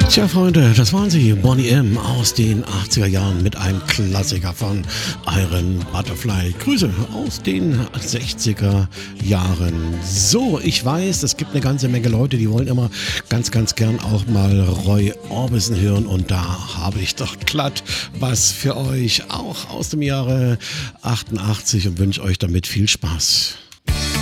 Tja, Freunde, das waren sie, Boney M. aus den 80er Jahren mit einem Klassiker von Iron Butterfly. Grüße aus den 60er Jahren. So, ich weiß, es gibt eine ganze Menge Leute, die wollen immer ganz, ganz gern auch mal Roy Orbison hören. Und da habe ich doch glatt was für euch, auch aus dem Jahre 88 und wünsche euch damit viel Spaß.